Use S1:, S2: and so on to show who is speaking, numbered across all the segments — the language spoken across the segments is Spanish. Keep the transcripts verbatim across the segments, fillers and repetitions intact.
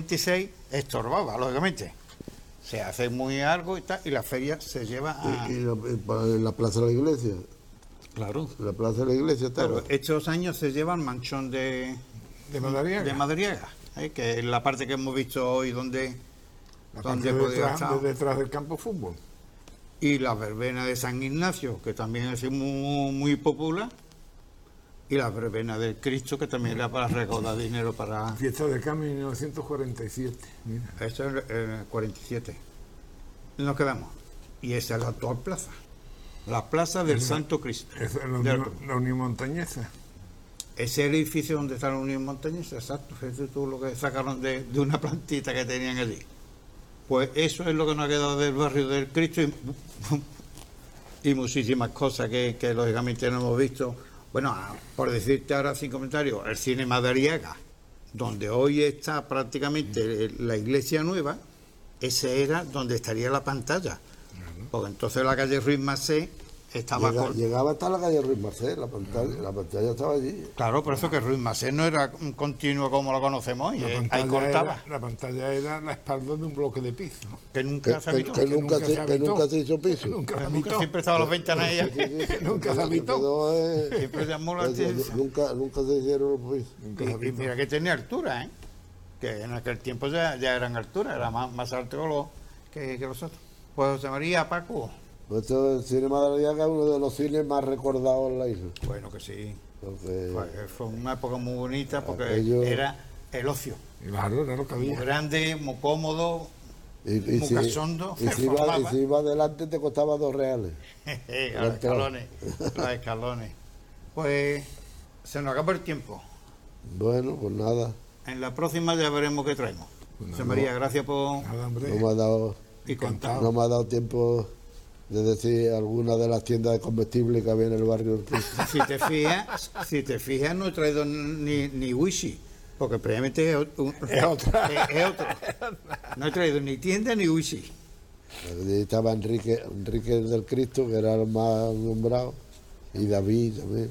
S1: veintiséis estorbaba, lógicamente. Se hace muy algo y tal, y la feria se lleva a...
S2: ¿Y, y la, en la plaza de la iglesia?
S1: Claro.
S2: La plaza de la iglesia estaba.
S1: Pero estos años se lleva el manchón de...
S3: De Madariaga.
S1: De Madariaga, ¿eh? Que es la parte que hemos visto hoy donde...
S3: La
S1: donde
S3: parte
S1: podía
S3: detrás,
S1: estar.
S3: de detrás del campo de fútbol.
S1: Y la verbena de San Ignacio, que también es muy, muy popular. Y la verbena del Cristo, que también era para recaudar dinero para...
S3: Fiesta de Cambio en mil novecientos cuarenta y siete. Mira.
S1: Eso es en el cuarenta y siete. Nos quedamos. Y esa es la actual plaza. La Plaza del
S3: Esa-
S1: Santo Cristo.
S3: Esa es la
S1: Del-
S3: Unión, la Unión Montañesa.
S1: Ese edificio donde está la Unión Montañesa, exacto. Fíjate tú lo que sacaron de, de una plantita que tenían allí. Pues eso es lo que nos ha quedado del barrio del Cristo y, y muchísimas cosas que, que lógicamente no hemos visto. Bueno, por decirte ahora sin comentarios, el cine Madariaga, donde hoy está prácticamente la iglesia nueva, ese era donde estaría la pantalla. Porque entonces la calle Ruiz Macé estaba...
S2: Llega-
S1: con-
S2: llegaba hasta la calle Ruiz Marcel, la pantalla, la pantalla estaba allí.
S1: Claro, por eso que Ruiz Macé no era un continuo como lo conocemos hoy,
S3: La
S1: eh, ahí
S3: pantalla,
S1: cortaba,
S3: era, la pantalla era la espalda de un bloque de piso.
S1: que
S2: Que,
S1: nunca se
S2: que-
S1: habitó.
S2: que nunca,
S3: nunca
S2: se,
S3: se
S2: que
S3: habitó.
S2: nunca se hizo piso.
S3: Nunca se
S1: Nunca
S3: habitó.
S1: siempre estaban las ventanas ahí.
S3: Nunca se habitó.
S2: quedó, eh,
S1: Siempre llamó la
S2: eh,
S1: atención.
S2: nunca, nunca se hicieron los pisos.
S3: Nunca se
S1: Y, y
S3: habitó.
S1: mira que tenía altura, ¿eh? Que en aquel tiempo ya, ya eran altura, era más, más alto que, los- que, que los otros. Pues José María, Paco,
S2: Pues esto, el cine Madariaga es uno de los cines más recordados en la isla.
S1: bueno que sí,
S2: Porque
S1: fue, fue una época muy bonita porque
S2: Aquello-
S1: era el ocio,
S3: Y claro, era lo que
S1: muy
S3: había.
S1: grande, muy cómodo,
S2: y, y
S1: muy
S2: si,
S1: cachondo,
S2: y, si iba, y
S1: formaba.
S2: si iba adelante te costaba dos reales.
S1: los escalones, los escalones. Pues se nos acabó el tiempo.
S2: Bueno, pues nada,
S1: En la próxima ya veremos qué traemos.
S3: Pues
S1: José
S3: nada.
S1: María, gracias por
S3: Nada, hombre.
S2: no me ha dado,
S1: y contar.
S2: no me ha dado tiempo de decir alguna de las tiendas de comestibles que había en el barrio del Cristo.
S1: Si te fijas, si te fijas, no he traído ni, ni Wishi, porque previamente es, un-
S3: Es otra.
S1: es- es otro. No he traído ni tienda ni Wishi.
S2: Allí estaba Enrique, Enrique del Cristo, que era el más nombrado, y David también.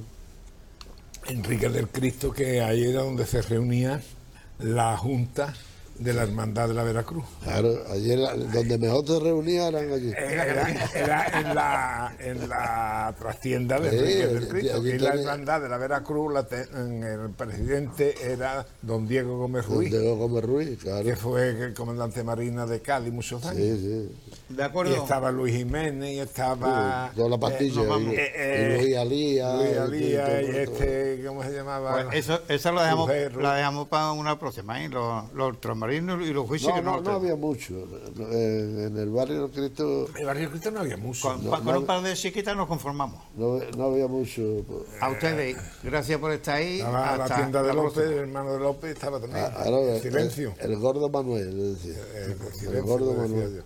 S3: Enrique del Cristo, que ahí era donde se reunía la Junta de la Hermandad de la Veracruz.
S2: Claro, allí era, donde mejor se reunían eran allí.
S3: Era, era- era en la en la trastienda de
S2: Sí,
S3: Enrique del
S2: allí-
S3: Cristo,
S2: allí
S3: que es la
S2: tenía-
S3: Hermandad de la Veracruz. La te- en el presidente era don Diego Gómez Ruiz,
S2: Donde Gómez Ruiz, claro.
S3: que fue el comandante marina de Cádiz muchos años.
S2: Sí, sí.
S1: ¿De
S3: Y
S1: acuerdo?
S3: estaba Luis Jiménez, y estaba
S2: Toda la pastilla.
S1: nos vamos.
S2: y,
S3: Eh, eh,
S2: y Luis Alía.
S3: Luis
S2: y
S3: Alía
S2: todo,
S3: y
S2: todo,
S3: este, ¿cómo se llamaba?
S1: Pues eso, eso lo dejamos,
S3: Mujer,
S1: la dejamos para una próxima, ¿eh? Los, los ultramarinos y los Wishi
S2: No,
S1: que
S2: no,
S1: los
S2: no
S1: traemos.
S2: había mucho. En, en el barrio del Cristo
S3: En el barrio Cristo no había mucho.
S1: Con,
S2: no,
S1: con
S2: no-
S1: un par de chiquitas nos conformamos.
S2: no, no había mucho.
S1: A ustedes, gracias por estar ahí.
S3: Estaba la
S1: Hasta
S3: tienda de
S1: la
S3: López,
S1: próxima.
S3: el hermano de López estaba también.
S2: Ah, ahora,
S3: Silencio.
S2: El, el gordo Manuel, le decía.
S3: Eh, el
S2: El
S3: silencio,
S2: gordo
S3: le decía
S2: Manuel.
S3: yo.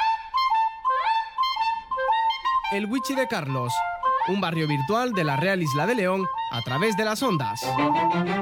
S4: El Wichi de Carlos, un barrio virtual de la Real Isla de León a través de las ondas.